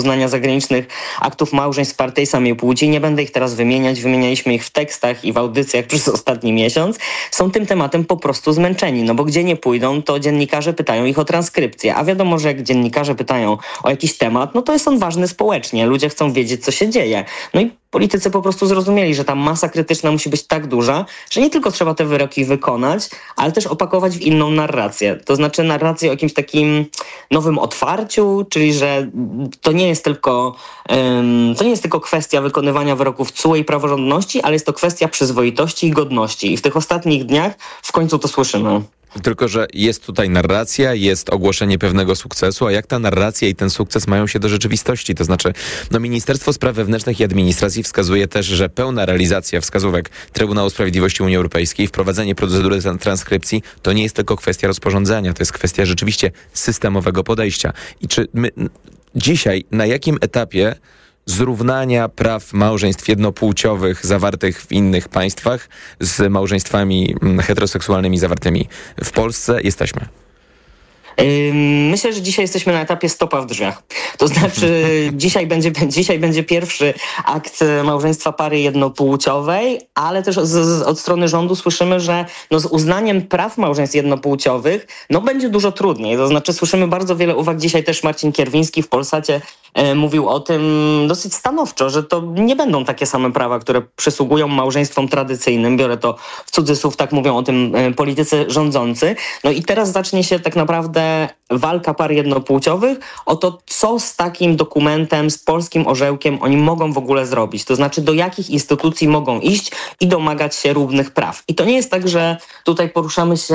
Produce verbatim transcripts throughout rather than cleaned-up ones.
uznania zagranicznych aktów małżeństw par tej samej płci. Nie będę ich teraz wymieniać, wymienialiśmy ich w tekstach i w audycjach przez ostatni miesiąc. Są tym tematem po prostu zmęczeni, no bo gdzie nie pójdą, to dziennikarze pytają ich o transkrypcję, a wiadomo, że jak dziennikarze pytają o jakiś temat, no to jest on ważny społecznie, ludzie chcą wiedzieć, co się dzieje. No i politycy po prostu zrozumieli, że ta masa krytyczna musi być tak duża, że nie tylko trzeba te wyroki wykonać, ale też opakować w inną narrację. To znaczy narrację o jakimś takim nowym otwarciu, czyli że to nie jest tylko, um, to nie jest tylko kwestia wykonywania wyroków C U E i praworządności, ale jest to kwestia przyzwoitości i godności. I w tych ostatnich dniach w końcu to słyszymy. Tylko że jest tutaj narracja, jest ogłoszenie pewnego sukcesu, a jak ta narracja i ten sukces mają się do rzeczywistości? To znaczy, no Ministerstwo Spraw Wewnętrznych i Administracji wskazuje też, że pełna realizacja wskazówek Trybunału Sprawiedliwości Unii Europejskiej, wprowadzenie procedury transkrypcji, to nie jest tylko kwestia rozporządzenia, to jest kwestia rzeczywiście systemowego podejścia. I czy my dzisiaj, na jakim etapie zrównania praw małżeństw jednopłciowych zawartych w innych państwach z małżeństwami heteroseksualnymi zawartymi w Polsce jesteśmy? Myślę, że dzisiaj jesteśmy na etapie stopa w drzwiach. To znaczy dzisiaj będzie, dzisiaj będzie pierwszy akt małżeństwa pary jednopłciowej, ale też z, z, od strony rządu słyszymy, że no z uznaniem praw małżeństw jednopłciowych no będzie dużo trudniej. To znaczy słyszymy bardzo wiele uwag. Dzisiaj też Marcin Kierwiński w Polsacie e, mówił o tym dosyć stanowczo, że to nie będą takie same prawa, które przysługują małżeństwom tradycyjnym. Biorę to w cudzysłów, tak mówią o tym e, politycy rządzący. No i teraz zacznie się tak naprawdę walka par jednopłciowych o to, co z takim dokumentem, z polskim orzełkiem oni mogą w ogóle zrobić. To znaczy, do jakich instytucji mogą iść i domagać się równych praw. I to nie jest tak, że tutaj poruszamy się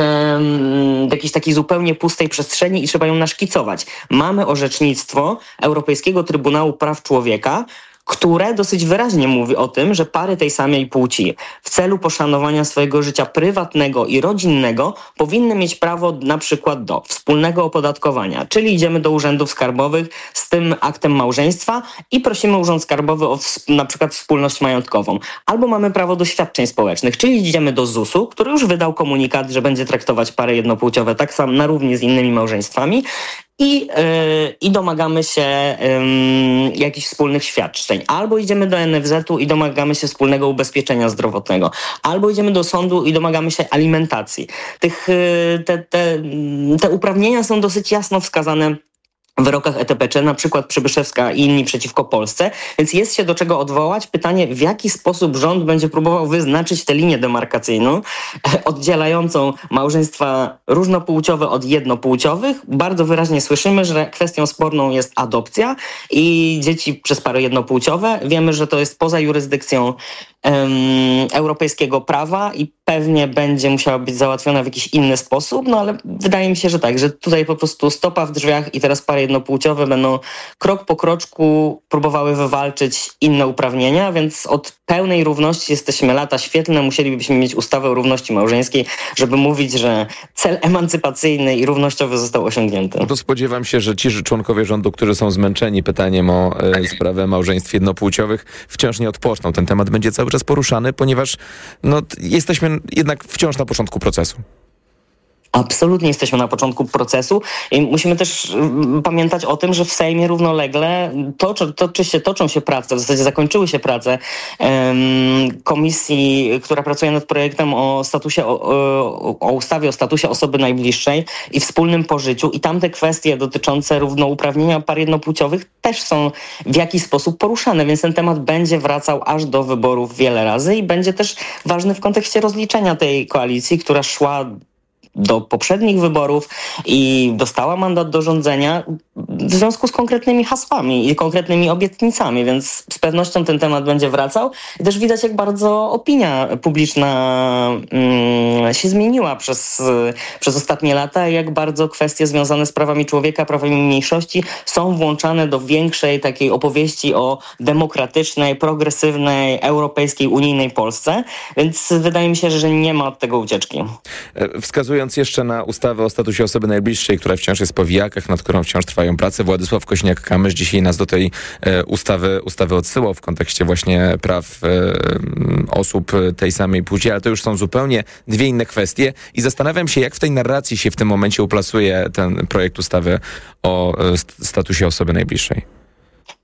w jakiejś takiej zupełnie pustej przestrzeni i trzeba ją naszkicować. Mamy orzecznictwo Europejskiego Trybunału Praw Człowieka, które dosyć wyraźnie mówi o tym, że pary tej samej płci w celu poszanowania swojego życia prywatnego i rodzinnego powinny mieć prawo na przykład do wspólnego opodatkowania, czyli idziemy do urzędów skarbowych z tym aktem małżeństwa i prosimy urząd skarbowy o na przykład wspólność majątkową. Albo mamy prawo do świadczeń społecznych, czyli idziemy do zusu, który już wydał komunikat, że będzie traktować pary jednopłciowe tak samo na równi z innymi małżeństwami. I, yy, I domagamy się yy, jakichś wspólnych świadczeń. Albo idziemy do en ef zetu i domagamy się wspólnego ubezpieczenia zdrowotnego. Albo idziemy do sądu i domagamy się alimentacji. Tych, yy, te, te, te uprawnienia są dosyć jasno wskazane w wyrokach E T P C, na przykład Przybyszewska i inni przeciwko Polsce, więc jest się do czego odwołać. Pytanie, w jaki sposób rząd będzie próbował wyznaczyć tę linię demarkacyjną oddzielającą małżeństwa różnopłciowe od jednopłciowych. Bardzo wyraźnie słyszymy, że kwestią sporną jest adopcja i dzieci przez pary jednopłciowe. Wiemy, że to jest poza jurysdykcją um, europejskiego prawa i pewnie będzie musiała być załatwiona w jakiś inny sposób, no ale wydaje mi się, że tak, że tutaj po prostu stopa w drzwiach i teraz pary jednopłciowe będą krok po kroczku próbowały wywalczyć inne uprawnienia, więc od pełnej równości jesteśmy lata świetlne, musielibyśmy mieć ustawę o równości małżeńskiej, żeby mówić, że cel emancypacyjny i równościowy został osiągnięty. No to spodziewam się, że ci członkowie rządu, którzy są zmęczeni pytaniem o e, sprawę małżeństw jednopłciowych, wciąż nie odpoczną. Ten temat będzie cały czas poruszany, ponieważ no, jesteśmy jednak wciąż na początku procesu. Absolutnie jesteśmy na początku procesu i musimy też um, pamiętać o tym, że w Sejmie równolegle toczy, toczy się, toczą się prace, w zasadzie zakończyły się prace um, komisji, która pracuje nad projektem o statusie, o, o, o ustawie o statusie osoby najbliższej i wspólnym pożyciu i tamte kwestie dotyczące równouprawnienia par jednopłciowych też są w jakiś sposób poruszane, więc ten temat będzie wracał aż do wyborów wiele razy i będzie też ważny w kontekście rozliczenia tej koalicji, która szła do poprzednich wyborów i dostała mandat do rządzenia w związku z konkretnymi hasłami i konkretnymi obietnicami, więc z pewnością ten temat będzie wracał. I też widać, jak bardzo opinia publiczna mm, się zmieniła przez, przez ostatnie lata, jak bardzo kwestie związane z prawami człowieka, prawami mniejszości są włączane do większej takiej opowieści o demokratycznej, progresywnej, europejskiej, unijnej Polsce, więc wydaje mi się, że nie ma od tego ucieczki. Wskazując jeszcze na ustawę o statusie osoby najbliższej, która wciąż jest po wijakach, nad którą wciąż trwają prace, Władysław Kosiniak-Kamysz dzisiaj nas do tej e, ustawy, ustawy odsyłał w kontekście właśnie praw e, osób tej samej płci, ale to już są zupełnie dwie inne kwestie i zastanawiam się, jak w tej narracji się w tym momencie uplasuje ten projekt ustawy o e, statusie osoby najbliższej.